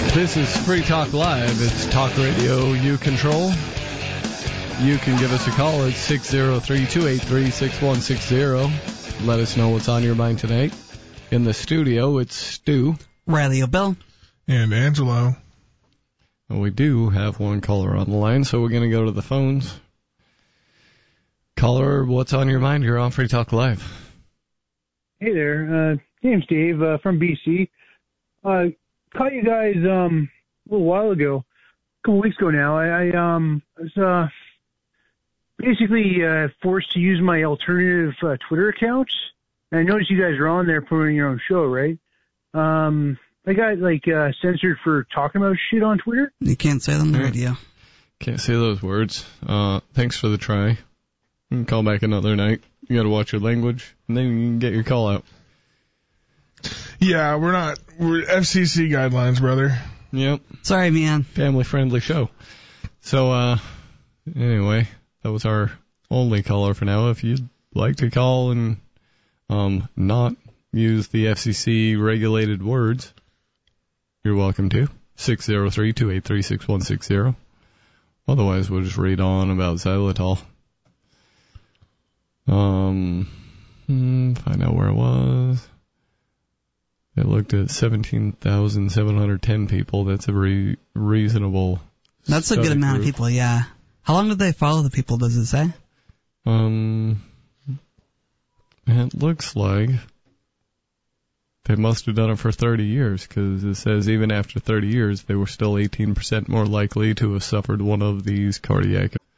This is Free Talk Live. It's talk radio you control. You can give us a call at 603-283-6160. Let us know what's on your mind tonight. In the studio, it's Stu, Radio Bill, and Angelo. And we do have one caller on the line, so we're going to go to the phones. Caller, what's on your mind? You're on Free Talk Live. Hey there, name's Dave from BC. Caught you guys a little while ago, a couple weeks ago now. I was basically forced to use my alternative Twitter account. And I noticed you guys are on there promoting your own show, right? I got censored for talking about shit on Twitter. You can't say them on the radio. Can't say those words. Thanks for the try. You can call back another night. You got to watch your language, and then you can get your call out. Yeah, we're FCC guidelines, brother. Yep. Sorry, man. Family-friendly show. So, anyway, that was our only caller for now. If you'd like to call and not use the FCC regulated words, you're welcome to. 603-283-6160. Otherwise, we'll just read on about xylitol. Find out where it was. It looked at 17,710 people. That's a very reasonable. That's a good amount of people, yeah. How long did they follow the people, does it say? It looks like they must have done it for 30 years, because it says even after 30 years, they were still 18% more likely to have suffered one of these cardiac